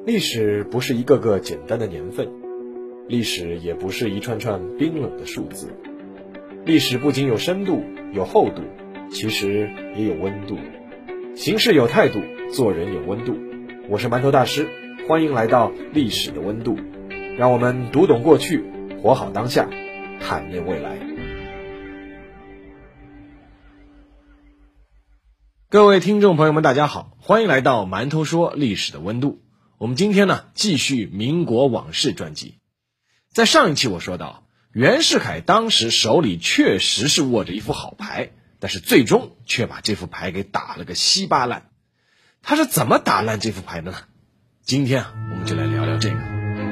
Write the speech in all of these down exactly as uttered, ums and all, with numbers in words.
历史不是一个个简单的年份，历史也不是一串串冰冷的数字。历史不仅有深度有厚度，其实也有温度。行事有态度，做人有温度。我是馒头大师，欢迎来到历史的温度，让我们读懂过去，活好当下，探念未来。各位听众朋友们大家好，欢迎来到馒头说历史的温度。我们今天呢继续民国往事专辑。在上一期我说到，袁世凯当时手里确实是握着一副好牌，但是最终却把这副牌给打了个稀巴烂。他是怎么打烂这副牌的呢？今天啊我们就来聊聊这个。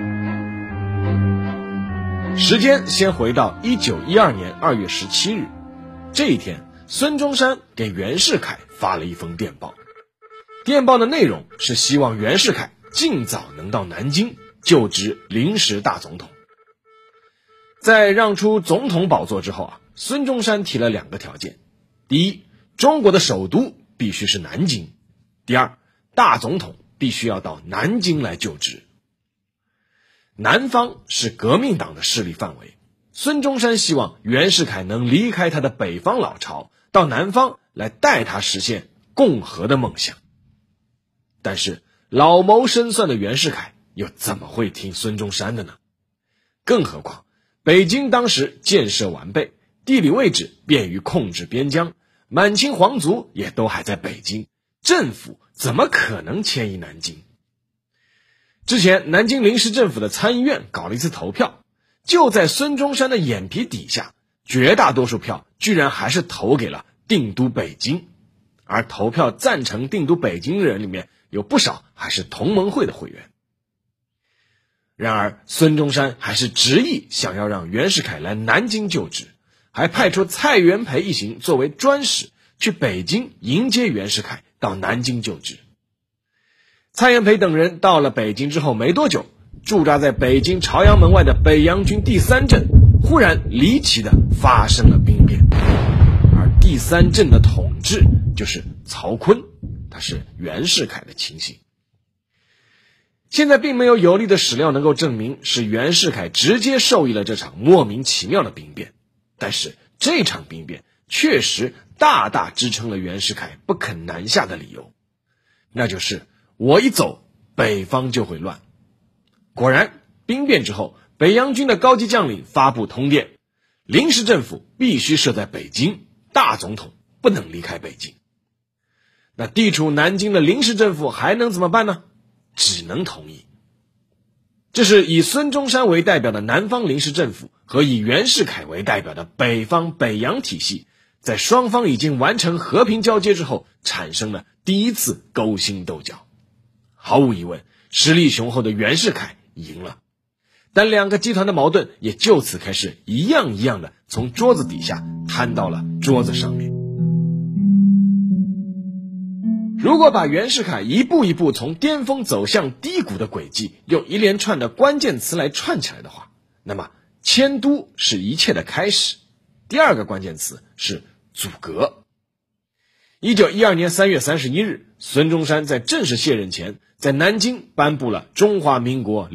时间先回到一九一二年二月十七日，这一天孙中山给袁世凯发了一封电报。电报的内容是希望袁世凯尽早能到南京就职临时大总统。在让出总统宝座之后啊，孙中山提了两个条件：第一，中国的首都必须是南京；第二，大总统必须要到南京来就职。南方是革命党的势力范围，孙中山希望袁世凯能离开他的北方老巢，到南方来带他实现共和的梦想。但是老谋深算的袁世凯又怎么会听孙中山的呢？更何况北京当时建设完备，地理位置便于控制边疆，满清皇族也都还在北京，政府怎么可能迁移南京？之前南京临时政府的参议院搞了一次投票，就在孙中山的眼皮底下，绝大多数票居然还是投给了定都北京，而投票赞成定都北京的人里面有不少还是同盟会的会员。然而孙中山还是执意想要让袁世凯来南京就职，还派出蔡元培一行作为专使去北京迎接袁世凯到南京就职。蔡元培等人到了北京之后没多久，驻扎在北京朝阳门外的北洋军第三镇忽然离奇的发生了兵变，而第三镇的统治就是曹锟，他是袁世凯的亲信。现在并没有有力的史料能够证明是袁世凯直接受益了这场莫名其妙的兵变，但是这场兵变确实大大支撑了袁世凯不肯南下的理由，那就是我一走，北方就会乱。果然，兵变之后，北洋军的高级将领发布通电，临时政府必须设在北京，大总统不能离开北京。那地处南京的临时政府还能怎么办呢？只能同意。这是以孙中山为代表的南方临时政府和以袁世凯为代表的北方北洋体系，在双方已经完成和平交接之后，产生了第一次勾心斗角。毫无疑问，实力雄厚的袁世凯赢了，但两个集团的矛盾也就此开始一样一样的从桌子底下摊到了桌子上面。如果把袁世凯一步一步从巅峰走向低谷的轨迹用一连串的关键词来串起来的话，那么迁都是一切的开始，第二个关键词是阻隔。一九一二年三月三十一日，孙中山在正式卸任前，在南京颁布了中华民国